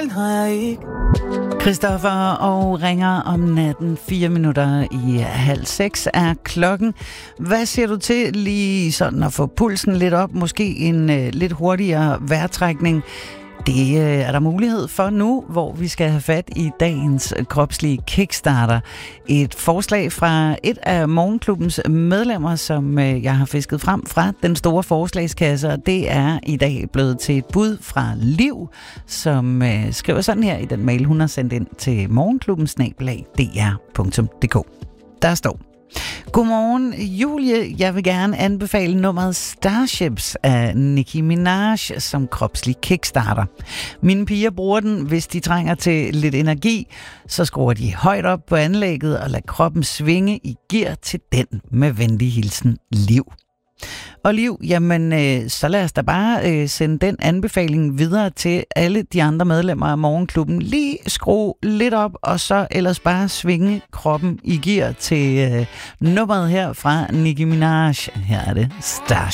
den har jeg ikke. Christoffer og ringer om natten. 4 minutter i 5:30 er klokken. Hvad siger du til lige sådan at få pulsen lidt op? Måske en lidt hurtigere vejrtrækning. Det er der mulighed for nu, hvor vi skal have fat i dagens kropslige kickstarter. Et forslag fra et af Morgenklubbens medlemmer, som jeg har fisket frem fra den store forslagskasse, og det er i dag blevet til et bud fra Liv, som skriver sådan her i den mail, hun har sendt ind til morgenklubben@dr.dk. Der står: Godmorgen, Julie. Jeg vil gerne anbefale nummeret Starships af Nicki Minaj som kropslig kickstarter. Mine piger bruger den, hvis de trænger til lidt energi, så skruer de højt op på anlægget og lader kroppen svinge i gear til den. Med venlig hilsen, Liv. Og Liv, jamen så lad os da bare sende den anbefaling videre til alle de andre medlemmer af Morgenklubben. Lige skrue lidt op, og så ellers bare svinge kroppen i gear til nummeret her fra Nicki Minaj. Her er det Starship.